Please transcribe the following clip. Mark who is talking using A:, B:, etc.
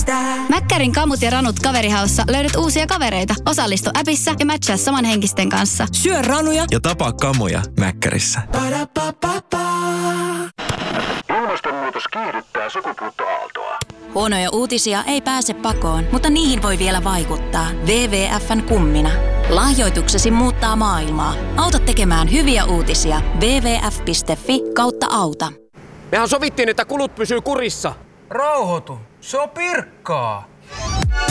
A: Mäkkärin kamut ja ranut kaverihaussa löydät uusia kavereita. Osallistu appissa ja matchaa samanhenkisten kanssa.
B: Syö ranuja
C: ja tapaa kamoja Mäkkärissä.
D: Ilmastonmuutos kiihdyttää sukupuuttoaaltoa.
E: Huonoja uutisia ei pääse pakoon, mutta niihin voi vielä vaikuttaa. WWF:n kummina. Lahjoituksesi muuttaa maailmaa. Auta tekemään hyviä uutisia. wwf.fi/auta.
F: Mehän sovittiin, että kulut pysyy kurissa.
G: Rauhoitu, se on Pirkkaa.